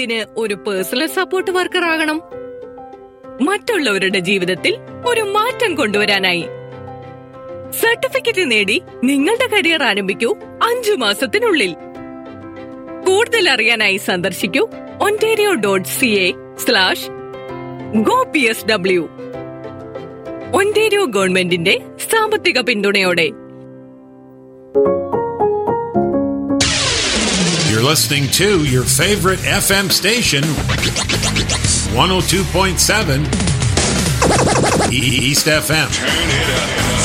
എന്തിന് ഒരു personal support worker ആകണം? മറ്റുള്ളവരുടെ ജീവിതത്തിൽ ഒരു മാറ്റം കൊണ്ടുവരാനായി. സർട്ടിഫിക്കറ്റ് നേടി നിങ്ങളുടെ കരിയർ ആരംഭിക്കൂ 5 മാസത്തിനുള്ളിൽ. കൂടുതൽ അറിയാനായി സന്ദർശിക്കൂ ontario.ca/GoPSW. ഒന്റാരിയോ ഗവൺമെന്റിന്റെ സാമ്പത്തിക പിന്തുണയോടെ. You're listening to your favorite FM station, 102.7 East FM. Turn it up.